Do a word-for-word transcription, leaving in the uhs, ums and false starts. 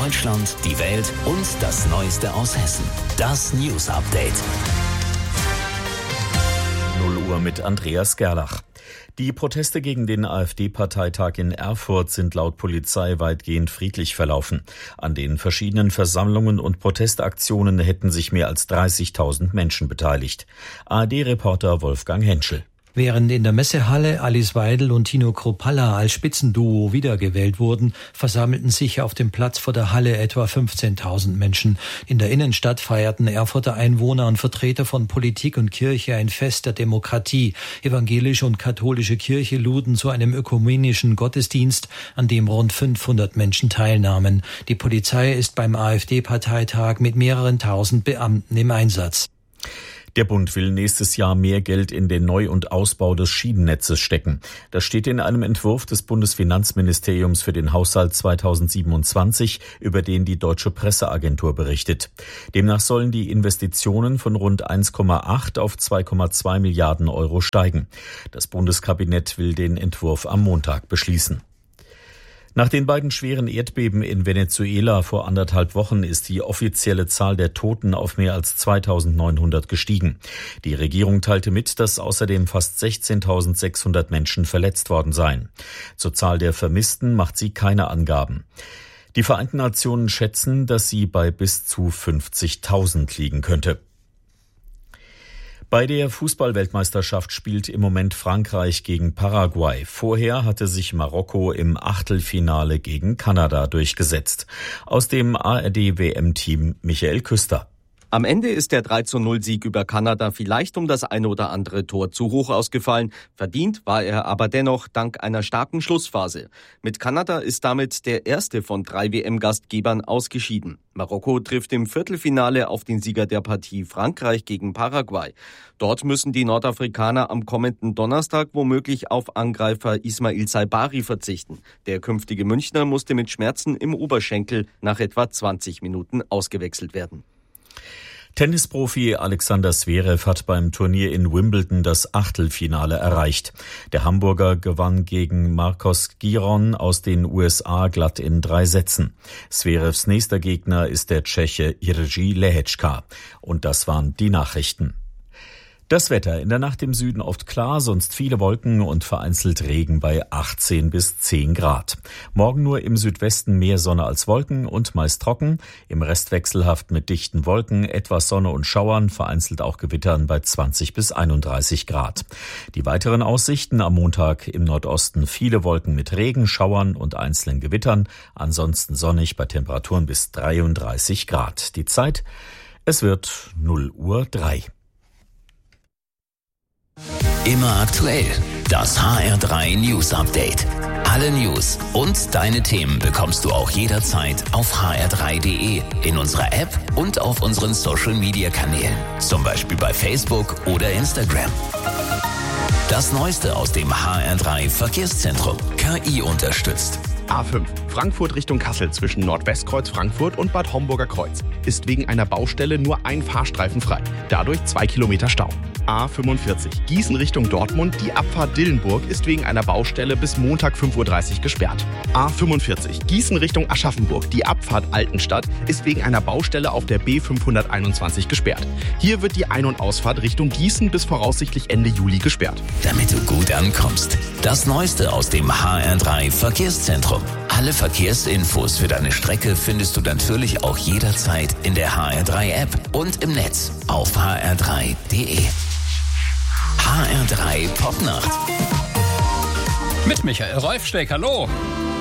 Deutschland, die Welt und das Neueste aus Hessen. Das News Update. null Uhr mit Andreas Gerlach. Die Proteste gegen den AfD-Parteitag in Erfurt sind laut Polizei weitgehend friedlich verlaufen. An den verschiedenen Versammlungen und Protestaktionen hätten sich mehr als dreißigtausend Menschen beteiligt. A R D-Reporter Wolfgang Henschel. Während in der Messehalle Alice Weidel und Tino Kruppalla als Spitzenduo wiedergewählt wurden, versammelten sich auf dem Platz vor der Halle etwa fünfzehntausend Menschen. In der Innenstadt feierten Erfurter Einwohner und Vertreter von Politik und Kirche ein Fest der Demokratie. Evangelische und katholische Kirche luden zu einem ökumenischen Gottesdienst, an dem rund fünfhundert Menschen teilnahmen. Die Polizei ist beim AfD-Parteitag mit mehreren tausend Beamten im Einsatz. Der Bund will nächstes Jahr mehr Geld in den Neu- und Ausbau des Schienennetzes stecken. Das steht in einem Entwurf des Bundesfinanzministeriums für den Haushalt zweitausendsiebenundzwanzig, über den die Deutsche Presseagentur berichtet. Demnach sollen die Investitionen von rund eins Komma acht auf zwei Komma zwei Milliarden Euro steigen. Das Bundeskabinett will den Entwurf am Montag beschließen. Nach den beiden schweren Erdbeben in Venezuela vor anderthalb Wochen ist die offizielle Zahl der Toten auf mehr als zweitausendneunhundert gestiegen. Die Regierung teilte mit, dass außerdem fast sechzehntausendsechshundert Menschen verletzt worden seien. Zur Zahl der Vermissten macht sie keine Angaben. Die Vereinten Nationen schätzen, dass sie bei bis zu fünfzigtausend liegen könnte. Bei der Fußball-Weltmeisterschaft spielt im Moment Frankreich gegen Paraguay. Vorher hatte sich Marokko im Achtelfinale gegen Kanada durchgesetzt. Aus dem A R D-W M-Team Michael Küster. Am Ende ist der drei zu null Sieg über Kanada vielleicht um das eine oder andere Tor zu hoch ausgefallen. Verdient war er aber dennoch dank einer starken Schlussphase. Mit Kanada ist damit der erste von drei W M-Gastgebern ausgeschieden. Marokko trifft im Viertelfinale auf den Sieger der Partie Frankreich gegen Paraguay. Dort müssen die Nordafrikaner am kommenden Donnerstag womöglich auf Angreifer Ismail Saibari verzichten. Der künftige Münchner musste mit Schmerzen im Oberschenkel nach etwa zwanzig Minuten ausgewechselt werden. Tennisprofi Alexander Zverev hat beim Turnier in Wimbledon das Achtelfinale erreicht. Der Hamburger gewann gegen Marcos Giron aus den U S A glatt in drei Sätzen. Zverevs nächster Gegner ist der Tscheche Jiří Lehečka. Und das waren die Nachrichten. Das Wetter: in der Nacht im Süden oft klar, sonst viele Wolken und vereinzelt Regen bei achtzehn bis zehn Grad. Morgen nur im Südwesten mehr Sonne als Wolken und meist trocken. Im Rest wechselhaft mit dichten Wolken, etwas Sonne und Schauern, vereinzelt auch Gewittern bei zwanzig bis einunddreißig Grad. Die weiteren Aussichten: am Montag im Nordosten viele Wolken mit Regen, Schauern und einzelnen Gewittern. Ansonsten sonnig bei Temperaturen bis dreiunddreißig Grad. Die Zeit: es wird null Uhr drei. Immer aktuell. Das H R drei News Update. Alle News und deine Themen bekommst du auch jederzeit auf h r drei punkt d e, in unserer App und auf unseren Social Media Kanälen. Zum Beispiel bei Facebook oder Instagram. Das Neueste aus dem H R drei Verkehrszentrum. K I unterstützt. A fünf, Frankfurt Richtung Kassel zwischen Nordwestkreuz Frankfurt und Bad Homburger Kreuz. Ist wegen einer Baustelle nur ein Fahrstreifen frei. Dadurch zwei Kilometer Stau. A fünfundvierzig, Gießen Richtung Dortmund. Die Abfahrt Dillenburg ist wegen einer Baustelle bis Montag fünf Uhr dreißig gesperrt. A fünfundvierzig, Gießen Richtung Aschaffenburg. Die Abfahrt Altenstadt ist wegen einer Baustelle auf der B fünfhunderteinundzwanzig gesperrt. Hier wird die Ein- und Ausfahrt Richtung Gießen bis voraussichtlich Ende Juli gesperrt. Damit du gut ankommst. Das Neueste aus dem H R drei Verkehrszentrum. Alle Verkehrsinfos für deine Strecke findest du natürlich auch jederzeit in der H R drei App und im Netz auf h r drei punkt d e. H R drei Popnacht. Mit Michael Reufsteck, hallo.